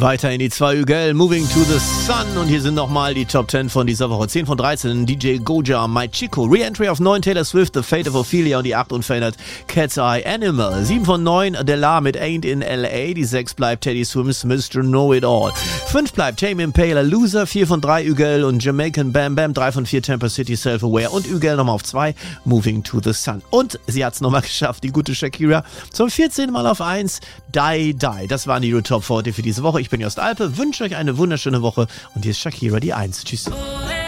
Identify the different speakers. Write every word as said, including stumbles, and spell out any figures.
Speaker 1: Weiter in die zwei Ügel, Moving to the Sun. Und hier sind nochmal die Top zehn von dieser Woche. zehn von dreizehn, D J Goja, My Chico. Re-Entry auf neun, Taylor Swift, The Fate of Ophelia. Und die acht unverändert, Cat's Eye, Animal. sieben von neun, Adele mit Ain't in L A. Die sechs bleibt Teddy Swims, Mister Know-It-All. fünf bleibt Tame Impala, Loser. vier von drei, Ügel und Jamaican Bam Bam. drei von vier, Tampa City, Self-Aware. Und Ügel nochmal auf zwei, Moving to the Sun. Und sie hat es nochmal geschafft, die gute Shakira. Zum vierzehnten Mal auf eins, Die Die. Das waren die Top vierzig für diese Woche. Ich bin Jost Alpe, wünsche euch eine wunderschöne Woche und hier ist Shakira die eins. Tschüss.